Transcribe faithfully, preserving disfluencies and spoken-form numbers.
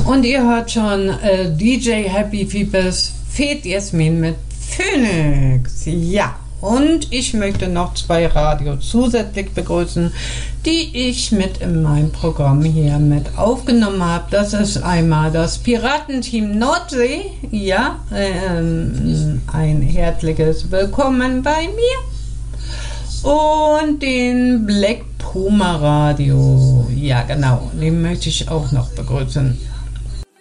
Und ihr hört schon äh, D J Happy Feepers Fed Jasmin mit Phoenix. Ja, und ich möchte noch zwei Radios zusätzlich begrüßen, die ich mit in meinem Programm hier mit aufgenommen habe. Das ist einmal das Piratenteam Nordsee. Ja, ähm, ein herzliches Willkommen bei mir. Und den Black Puma Radio. Ja, genau, den möchte ich auch noch begrüßen.